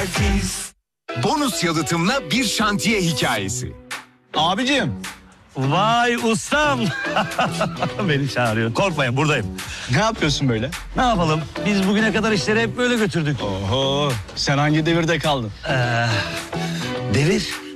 Certis. Bonus yalıtımla bir şantiye hikayesi. Abicim. Vay ustam. Beni çağırıyor. Korkmayın, buradayım. Ne yapıyorsun böyle? Ne yapalım? Biz bugüne kadar işleri hep böyle götürdük. Oho, sen hangi devirde kaldın? Devir